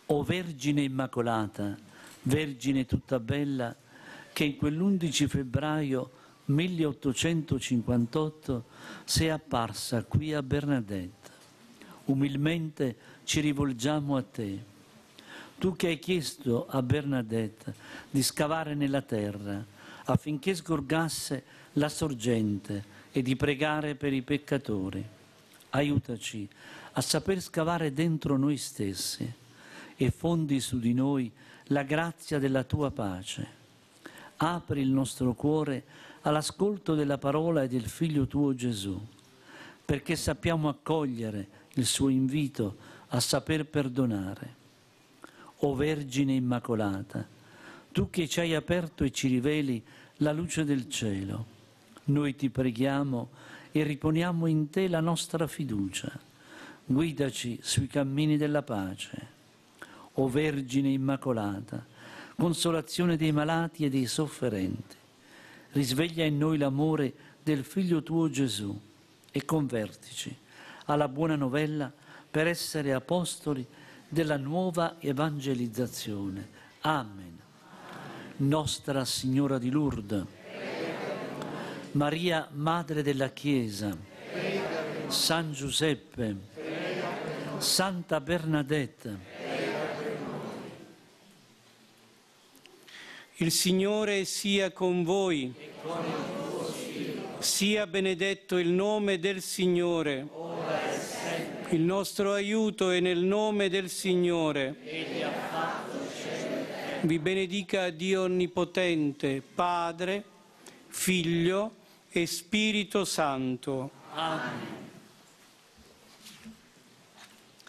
O Vergine Immacolata, Vergine tutta bella, che in quell'11 febbraio 1858 sei apparsa qui a Bernadette. Umilmente ci rivolgiamo a te. Tu che hai chiesto a Bernadette di scavare nella terra affinché sgorgasse la sorgente e di pregare per i peccatori. Aiutaci a saper scavare dentro noi stessi e fondi su di noi la grazia della tua pace. Apri il nostro cuore all'ascolto della parola e del Figlio tuo Gesù, perché sappiamo accogliere il suo invito a saper perdonare. O Vergine Immacolata, tu che ci hai aperto e ci riveli la luce del cielo, noi ti preghiamo e riponiamo in te la nostra fiducia. Guidaci sui cammini della pace. O Vergine Immacolata, consolazione dei malati e dei sofferenti, risveglia in noi l'amore del Figlio tuo Gesù e convertici alla buona novella per essere apostoli della nuova evangelizzazione. Amen. Nostra Signora di Lourdes, Maria, Madre della Chiesa, San Giuseppe, Santa Bernadette. Il Signore sia con voi. Sia benedetto il nome del Signore. Il nostro aiuto è nel nome del Signore. Vi benedica Dio Onnipotente, Padre, Figlio e Spirito Santo. Amen.